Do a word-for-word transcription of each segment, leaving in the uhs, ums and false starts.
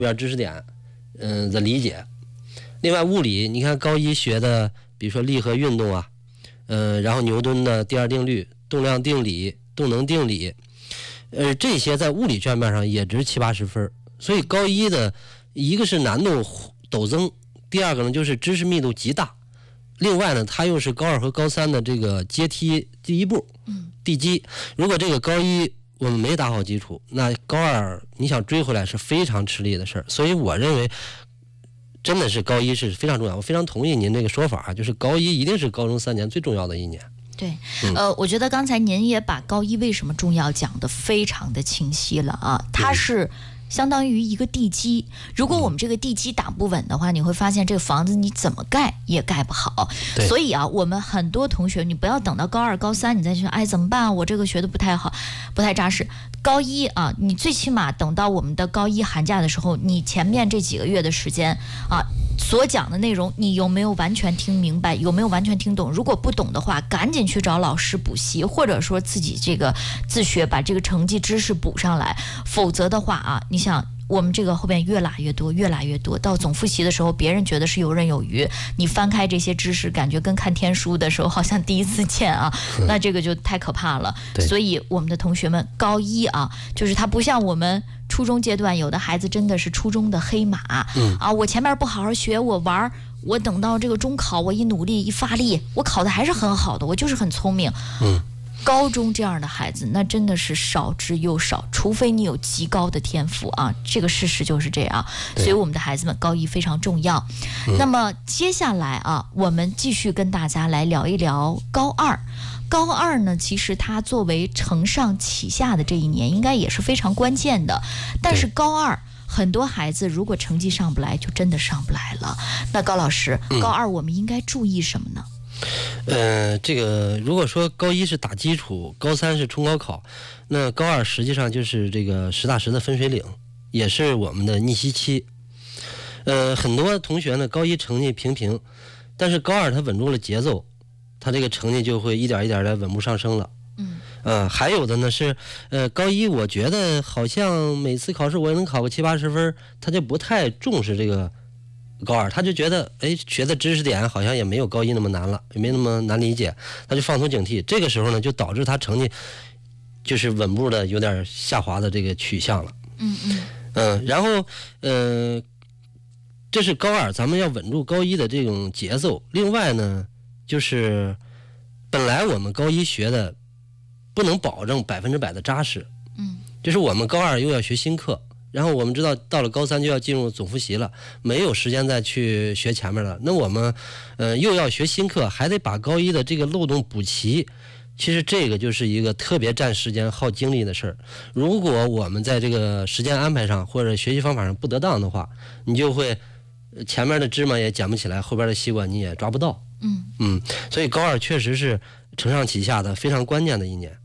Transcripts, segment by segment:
边知识点，嗯、呃、的理解。另外物理，你看高一学的，比如说力和运动啊，嗯、呃，然后牛顿的第二定律、动量定理、动能定理，呃，这些在物理卷面上也值七八十分。所以高一的一个是难度陡增，第二个呢就是知识密度极大。另外呢，它又是高二和高三的这个阶梯第一步，地基。如果这个高一我们没打好基础，那高二你想追回来是非常吃力的事儿。所以我认为，真的是高一是非常重要。我非常同意您这个说法，就是高一一定是高中三年最重要的一年。 对，呃，我觉得刚才您也把高一为什么重要讲得非常的清晰了啊，它是相当于一个地基，如果我们这个地基打不稳的话，你会发现这个房子你怎么盖也盖不好。所以啊，我们很多同学，你不要等到高二、高三你再去，哎，怎么办？我这个学的不太好，不太扎实。高一啊，你最起码等到我们的高一寒假的时候，你前面这几个月的时间啊，所讲的内容你有没有完全听明白，有没有完全听懂？如果不懂的话，赶紧去找老师补习，或者说自己这个自学，把这个成绩知识补上来。否则的话啊，你想我们这个后边越拉越多，越拉越多，到总复习的时候，别人觉得是游刃有余，你翻开这些知识，感觉跟看天书的时候好像第一次见啊，那这个就太可怕了。所以我们的同学们，高一啊，就是他不像我们初中阶段，有的孩子真的是初中的黑马、嗯、啊，我前面不好好学，我玩，我等到这个中考，我一努力一发力，我考的还是很好的，我就是很聪明。嗯。高中这样的孩子那真的是少之又少，除非你有极高的天赋啊，这个事实就是这样。所以我们的孩子们高一非常重要、嗯、那么接下来啊，我们继续跟大家来聊一聊高二。高二呢，其实它作为承上启下的这一年应该也是非常关键的，但是高二很多孩子如果成绩上不来就真的上不来了。那高老师，高二我们应该注意什么呢？ 呃，这个如果说高一是打基础，高三是冲高考，那高二实际上就是这个实打实的分水岭，也是我们的逆袭期。呃，很多同学呢，高一成绩平平，但是高二他稳住了节奏，他这个成绩就会一点一点的稳步上升了。嗯，呃，还有的呢是，呃，高一我觉得好像每次考试我也能考个七八十分，他就不太重视这个。高二他就觉得，哎，学的知识点好像也没有高一那么难了，也没那么难理解，他就放松警惕。这个时候呢，就导致他成绩就是稳步的有点下滑的这个取向了。嗯嗯嗯，然后呃，这是高二，咱们要稳住高一的这种节奏。另外呢，就是本来我们高一学的不能保证百分之百的扎实，嗯，就是我们高二又要学新课。然后我们知道到了高三就要进入总复习了，没有时间再去学前面了。那我们，呃，又要学新课，还得把高一的这个漏洞补齐。其实这个就是一个特别占时间、耗精力的事儿。如果我们在这个时间安排上或者学习方法上不得当的话，你就会前面的芝麻也捡不起来，后边的西瓜你也抓不到。嗯嗯，所以高二确实是承上启下的非常关键的一年。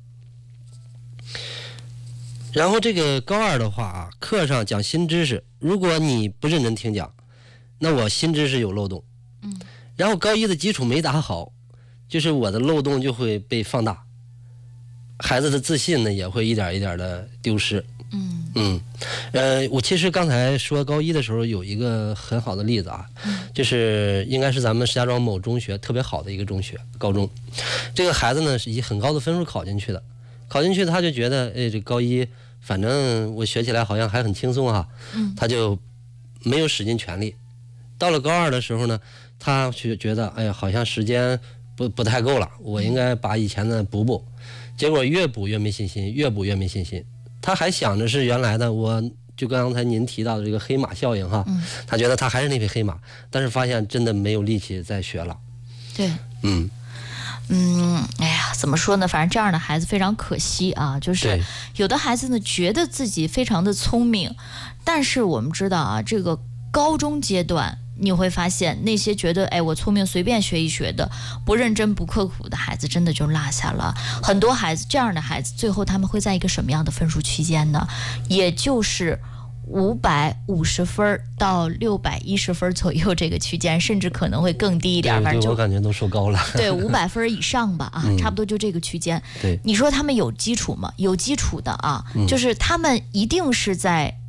然后这个高二的话啊，课上讲新知识，如果你不认真听讲，那我新知识有漏洞。嗯。然后高一的基础没打好，就是我的漏洞就会被放大，孩子的自信呢也会一点一点的丢失。嗯嗯，呃，我其实刚才说高一的时候有一个很好的例子啊，嗯、就是应该是咱们石家庄某中学特别好的一个中学高中，这个孩子呢是以很高的分数考进去的，考进去他就觉得，哎，这高一。反正我学起来好像还很轻松哈、啊，嗯，他就没有使尽全力。到了高二的时候呢，他就觉得，哎呀，好像时间不不太够了，我应该把以前的补补。结果越补越没信心，越补越没信心。他还想着是原来的，我就刚才您提到的这个黑马效应哈，嗯，他觉得他还是那匹黑马，但是发现真的没有力气再学了。 对， 嗯。 嗯，哎呀，怎么说呢？反正这样的孩子非常可惜啊。就是有的孩子呢，觉得自己非常的聪明，但是我们知道啊，这个高中阶段你会发现，那些觉得哎我聪明随便学一学的，不认真不刻苦的孩子，真的就落下了。很多孩子这样的孩子，最后他们会在一个什么样的分数区间呢？也就是五百五十分到六百一十分左右这个区间，甚至可能会更低一点。反正就我感觉都说高了。 对，五百分以上吧，啊、嗯，差不多就这个区间。 对， 你说他们有基础吗？有基础的啊，嗯、就是他们一定是在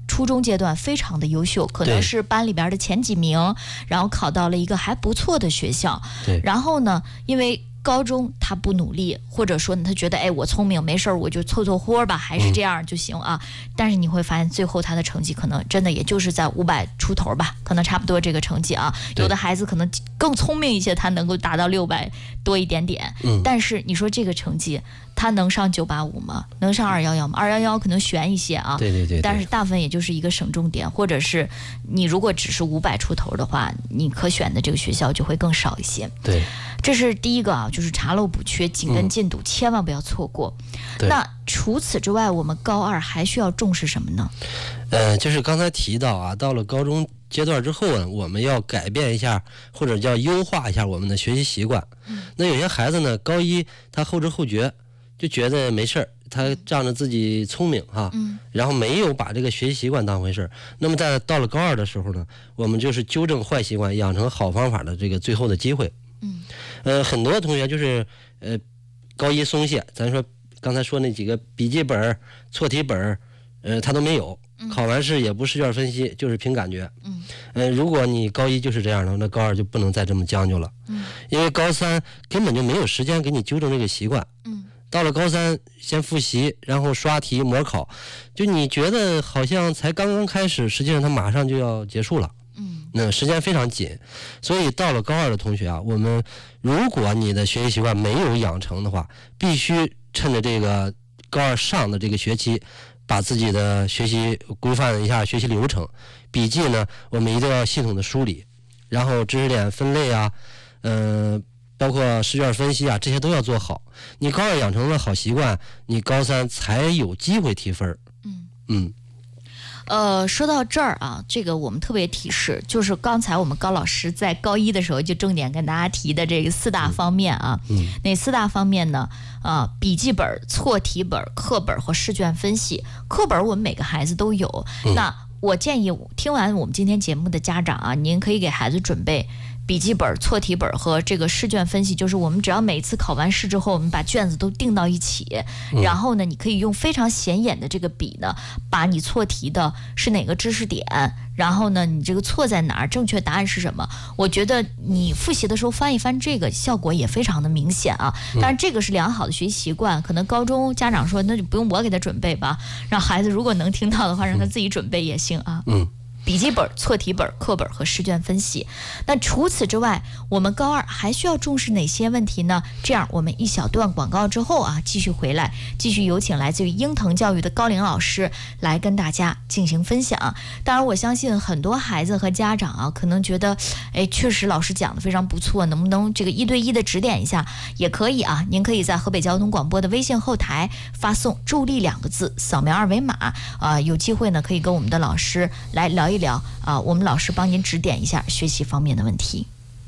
初中阶段非常的优秀，可能是班里边的前几名，然后考到了一个还不错的学校。 对， 然后呢，因为高中他不努力，或者说呢他觉得哎我聪明没事我就凑凑合吧，还是这样就行啊、嗯。但是你会发现最后他的成绩可能真的也就是在五百出头吧，可能差不多这个成绩啊。有的孩子可能更聪明一些，他能够达到六百多一点点。嗯，但是你说这个成绩他能上九八五吗？能上二幺幺吗？二幺幺可能悬一些啊。 对对 对, 对。 但是大分也就是一个省重点，或者是你如果只是五百出头的话，你可选的这个学校就会更少一些。 对。 这是第一个啊，就是查漏补缺，紧跟进度、嗯，千万不要错过。那除此之外，我们高二还需要重视什么呢？ 呃，就是刚才提到啊，到了高中阶段之后呢，我们要改变一下，或者叫优化一下我们的学习习惯。嗯、那有些孩子呢，高一他后知后觉，就觉得没事儿，他仗着自己聪明哈、嗯，然后没有把这个学习习惯当回事儿。那么在到了高二的时候呢，我们就是纠正坏习惯，养成好方法的这个最后的机会。嗯，呃，很多同学就是呃，高一松懈，咱说刚才说那几个笔记本、错题本，呃，他都没有，考完试也不试卷分析，就是凭感觉。嗯，呃，如果你高一就是这样的，那高二就不能再这么将就了。嗯，因为高三根本就没有时间给你纠正这个习惯。嗯，到了高三先复习，然后刷题模考，就你觉得好像才刚刚开始，实际上它马上就要结束了。嗯，那时间非常紧，所以到了高二的同学啊，我们如果你的学习习惯没有养成的话，必须趁着这个高二上的这个学期，把自己的学习规范一下学习流程，笔记呢，我们一定要系统的梳理，然后知识点分类啊，嗯、呃，包括试卷分析啊，这些都要做好。你高二养成了好习惯，你高三才有机会提分。嗯嗯。 呃，说到这儿啊，这个我们特别提示，就是刚才我们高老师在高一的时候就重点跟大家提的这个四大方面啊，嗯，哪四大方面呢？啊，笔记本、错题本、课本和试卷分析。课本我们每个孩子都有，嗯、那我建议听完我们今天节目的家长啊，您可以给孩子准备笔记本、错题本和这个试卷分析，就是我们只要每次考完试之后，我们把卷子都订到一起，嗯、然后呢，你可以用非常显眼的这个笔呢，把你错题的是哪个知识点，然后呢，你这个错在哪儿，正确答案是什么？我觉得你复习的时候翻一翻这个，效果也非常的明显啊。当然，这个是良好的学习习惯，可能高中家长说那就不用我给他准备吧，让孩子如果能听到的话，让他自己准备也行啊。嗯。笔记本、错题本、课本和试卷分析。那除此之外，我们高二还需要重视哪些问题呢？这样，我们一小段广告之后啊，继续回来，继续有请来自于鹰腾教育的高龄老师来跟大家进行分享。当然，我相信很多孩子和家长啊，可能觉得，哎，确实老师讲的非常不错，能不能这个一对一的指点一下？也可以啊，您可以在河北交通广播的微信后台发送“助力”两个字，扫描二维码啊、呃，有机会呢可以跟我们的老师来聊一聊啊、呃，我们老师帮您指点一下学习方面的问题。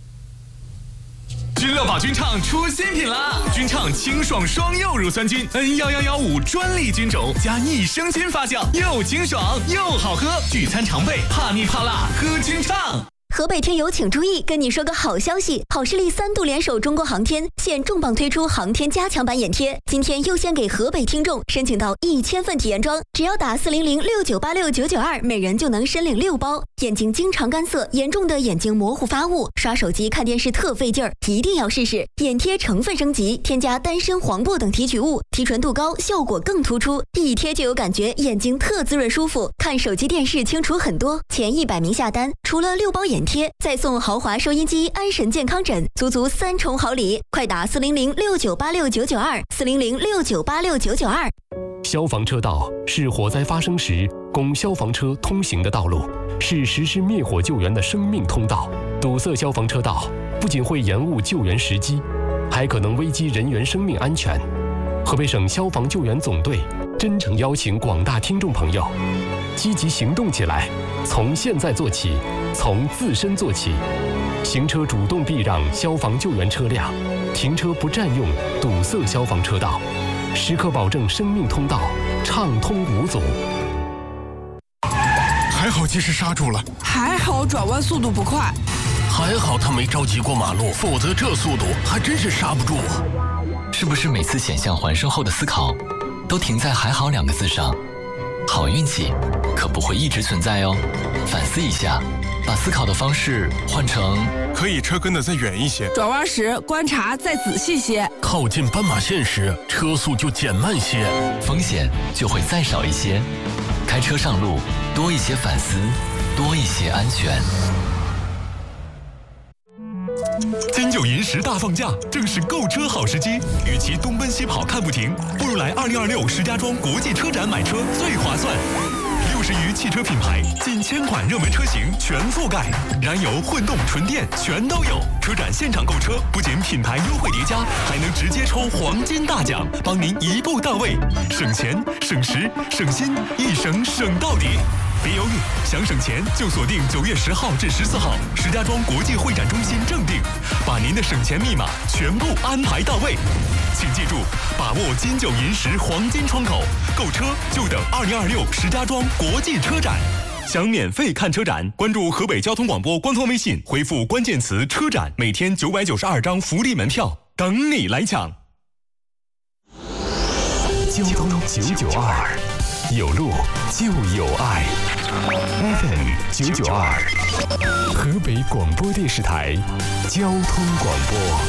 君乐宝菌畅出新品啦！菌畅清爽双柚乳酸菌 N 一一一五专利菌种加益生菌发酵，又清爽又好喝，聚餐常备，怕腻怕辣喝菌畅。 河北听友请注意，跟你说个好消息，好视力三度联手中国航天，现重磅推出航天加强版眼贴，今天优先给河北听众申请到一千份体验装，只要打四零零六九八六九九二，每人就能申领六包。眼睛经常干涩，严重的眼睛模糊发雾，刷手机看电视特费劲儿，一定要试试。眼贴成分升级，添加丹参、黄柏等提取物，提纯度高，效果更突出，一贴就有感觉，眼睛特滋润舒服，看手机电视清楚很多。前一百名下单，除了六包眼贴，再送豪华收音机、安神健康枕，足足三重好礼！快打四零零六九八六九九二，四零零六九八六九九二。 消防车道是火灾发生时供消防车通行的道路，是实施灭火救援的生命通道。堵塞消防车道不仅会延误救援时机，还可能危及人员生命安全。河北省消防救援总队真诚邀请广大听众朋友积极行动起来，从现在做起，从自身做起。行车主动避让消防救援车辆，停车不占用堵塞消防车道，时刻保证生命通道畅通无阻。 还好及时刹住了， 还好转弯速度不快， 还好他没着急过马路，否则这速度还真是刹不住啊！ 是不是每次险象环生后的思考都停在还好两个字上？ 好运气可不会一直存在哦，反思一下，把思考的方式换成可以车跟得再远一些， 转弯时观察再仔细些， 靠近斑马线时车速就减慢些， 风险就会再少一些。开车上路，多一些反思，多一些安全。 金九银十大放假，正是购车好时机。与其东奔西跑看不停，不如来二零二六石家庄国际车展买车最划算。六十余汽车品牌，近千款热门车型全覆盖，燃油、混动、纯电全都有。车展现场购车，不仅品牌优惠叠加，还能直接抽黄金大奖，帮您一步到位，省钱、省时、省心，一省省到底。别犹豫，想省钱就锁定九月十号至十四号石家庄国际会展中心正定，把您的省钱密码全部安排到位。请记住，把握金九银十黄金窗口，购车就等二零二六石家庄国际车展。想免费看车展，关注河北交通广播官方微信，回复关键词“车展”，每天九百九十二张福利门票等你来抢。 交通九九二，有路就有爱。F M 九九二，河北广播电视台交通广播。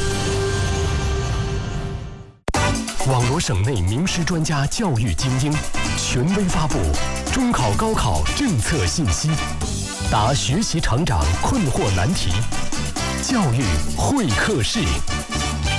网罗省内名师专家教育精英，权威发布中考高考政策信息，答学习成长困惑难题，教育会客室。